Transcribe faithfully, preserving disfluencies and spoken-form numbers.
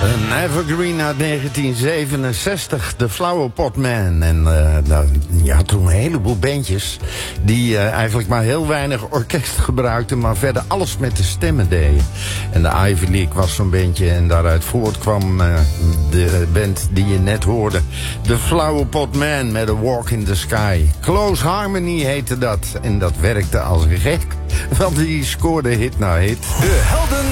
Een evergreen uit negentien zevenenzestig, de Flower Pot Man. En uh, nou, je had toen een heleboel bandjes die uh, eigenlijk maar heel weinig orkest gebruikten, maar verder alles met de stemmen deden. En de Ivy League was zo'n bandje en daaruit voortkwam uh, de band die je net hoorde. De Flower Pot Man met A Walk in the Sky. Close Harmony heette dat en dat werkte als een gek, want die scoorde hit na hit. De helden